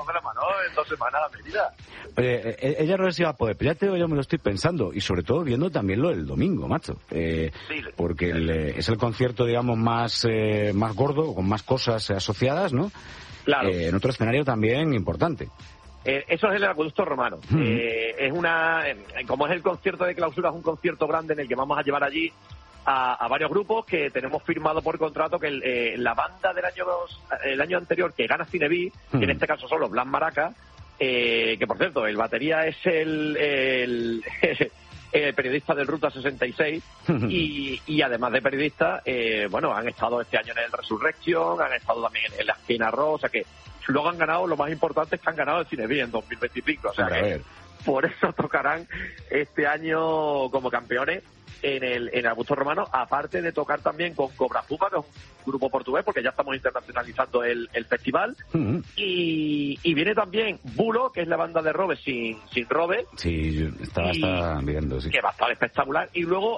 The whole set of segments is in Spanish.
vamos de la mano en 2 semanas a Mérida. Oye, ella no sé si va a poder, pero ya te digo, yo me lo estoy pensando, y sobre todo viendo también lo del domingo, macho. Porque es el concierto, digamos, más gordo, con más cosas asociadas, ¿no? Claro. En otro escenario también importante. Eso es el Acueducto Romano. Es como es el concierto de clausura, es un concierto grande en el que vamos a llevar allí a varios grupos que tenemos firmado por contrato que la banda el año anterior que gana Cineví, que en este caso son los Blas Maracas, que por cierto, el batería es el periodista del Ruta 66 y además de periodista, han estado este año en el Resurrection, han estado también en la Esquina Rock, o sea que luego han ganado, lo más importante es que han ganado el Cineví en 2025, o sea que por eso tocarán este año como campeones en el Augusto Romano, aparte de tocar también con Cobra Puma, que es un grupo portugués, porque ya estamos internacionalizando el festival, y viene también Bulo, que es la banda de Robe sin Robe. Sí, yo estaba mirando, sí. Que va a estar espectacular. Y luego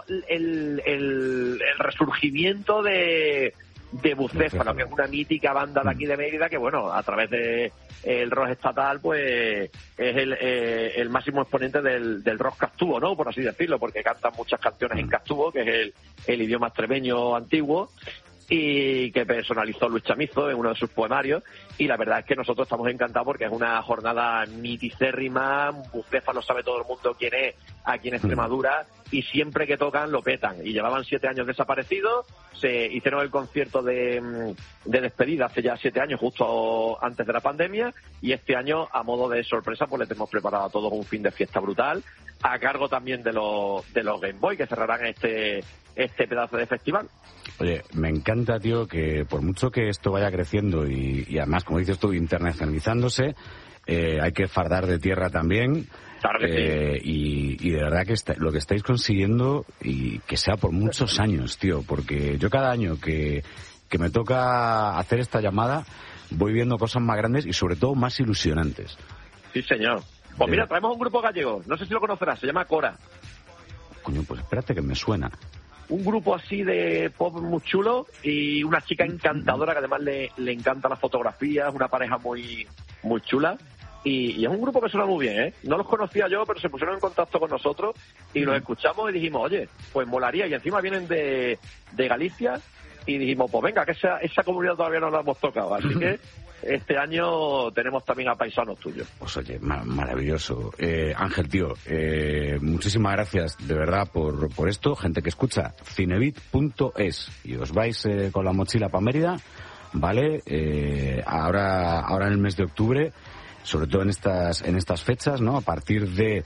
el resurgimiento de Bucéfalo, que es una mítica banda de aquí de Mérida, que bueno, a través de el rock estatal, pues es el máximo exponente del rock castúo, ¿no? Por así decirlo, porque cantan muchas canciones en castúo, que es el idioma extremeño antiguo, y que personalizó Luis Chamizo en uno de sus poemarios, y la verdad es que nosotros estamos encantados porque es una jornada miticérrima. Bucéfalo sabe todo el mundo quién es aquí en Extremadura, y siempre que tocan lo petan, y llevaban 7 años desaparecidos. Se hicieron el concierto de despedida hace ya 7 años, justo antes de la pandemia, y este año, a modo de sorpresa, pues les hemos preparado a todos un fin de fiesta brutal, a cargo también de los Game Boy, que cerrarán este pedazo de festival. Oye, me encanta, tío, que por mucho que esto vaya creciendo y además, como dices tú, internacionalizándose, hay que fardar de tierra también. Claro que sí. Y de verdad que lo que estáis consiguiendo, y que sea por muchos años, tío, porque yo cada año que me toca hacer esta llamada voy viendo cosas más grandes y sobre todo más ilusionantes. Sí, señor. Pues mira, traemos un grupo gallego, no sé si lo conocerás, se llama Cora. Coño, pues espérate que me suena. Un grupo así de pop muy chulo y una chica encantadora que además le encanta la fotografía, es una pareja muy muy chula, y es un grupo que suena muy bien, ¿eh? No los conocía yo, pero se pusieron en contacto con nosotros y los escuchamos y dijimos, oye, pues molaría, y encima vienen de Galicia, y dijimos, pues venga, que esa comunidad todavía no la hemos tocado, así que este año tenemos también a paisanos tuyos. Pues oye, maravilloso. Ángel, tío, muchísimas gracias de verdad por esto. Gente que escucha cinebit.es y os vais con la mochila para Mérida, ¿vale? Ahora en el mes de octubre, sobre todo en estas fechas, ¿no? A partir de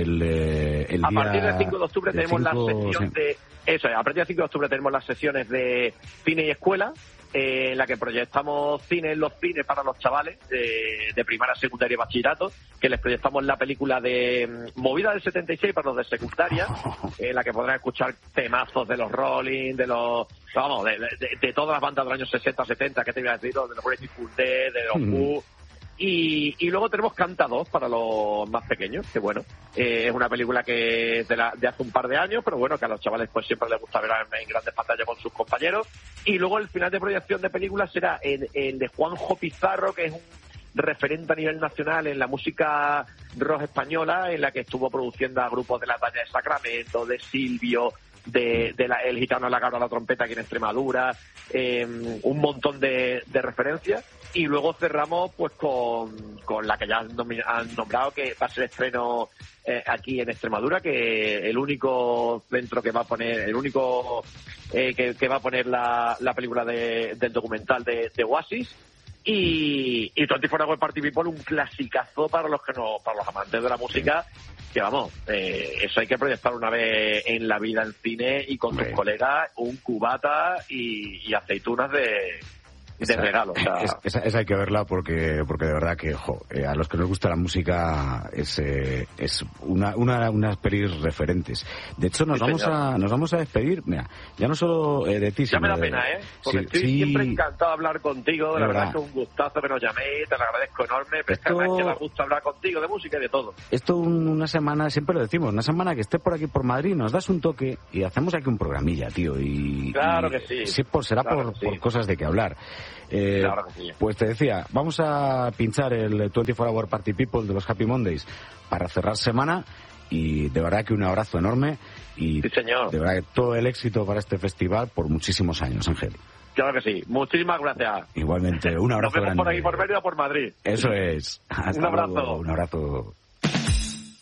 a partir del 5 de octubre tenemos la sesión de... Eso es, a partir del 5 de octubre tenemos las sesiones de cine y escuela, en la que proyectamos cine en los cines para los chavales de primaria, secundaria y bachillerato, que les proyectamos la película de Movida del 76 para los de secundaria, en la que podrán escuchar temazos de los Rolling, de todas las bandas de los años 60, 70, que te voy a decir, de los Grateful Dead, de los Who. Y luego tenemos Canta 2 para los más pequeños, que bueno, es una película que es de hace un par de años, pero bueno, que a los chavales pues siempre les gusta ver en grandes pantallas con sus compañeros. Y luego el final de proyección de películas será el de Juanjo Pizarro, que es un referente a nivel nacional en la música rock española, en la que estuvo produciendo a grupos de la talla de Sacramento, de Silvio, el gitano de la cabra a la trompeta aquí en Extremadura, un montón de referencias. Y luego cerramos pues con la que ya han nombrado, que va a ser estreno aquí en Extremadura, que el único centro que va a poner, que va a poner la película del documental de Oasis. Y 24 Hour Party People, un clasicazo para los amantes de la música, que vamos, eso hay que proyectar una vez en la vida en cine, y con tus colegas un cubata y aceitunas de regalo. O sea, esa hay que verla porque de verdad que a los que nos gusta la música es unas pelis referentes. De hecho, nos vamos a despedir, mira, ya no solo de ti, ya me da pena, porque estoy siempre encantado de hablar contigo, la verdad es que es un gustazo que nos llaméis, te lo agradezco enorme, pero es que me gusta hablar contigo de música y de todo. Esto una semana, siempre lo decimos, una semana que estés por aquí por Madrid, nos das un toque y hacemos aquí un programilla, tío, y claro que sí. Será por cosas de que hablar. Claro que sí. Pues te decía, vamos a pinchar el 24 Hour Party People de los Happy Mondays para cerrar semana, y de verdad que un abrazo enorme y sí, señor. De verdad que todo el éxito para este festival por muchísimos años, Ángel. Claro que sí. Muchísimas gracias. Igualmente, un abrazo grande. Nos vemos por ahí, por Mérida, por Madrid. Eso es. Hasta un abrazo. Luego, un abrazo.